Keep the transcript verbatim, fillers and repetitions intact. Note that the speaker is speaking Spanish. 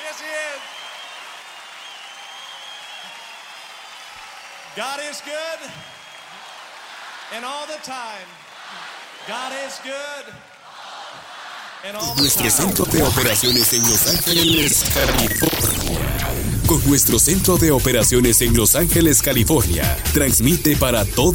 Yes, he is. God is good, and all the time. God is good, and all the Nuestro time. centro de operaciones en Los Ángeles, California. Con nuestro centro de operaciones en Los Ángeles, California, transmite para todo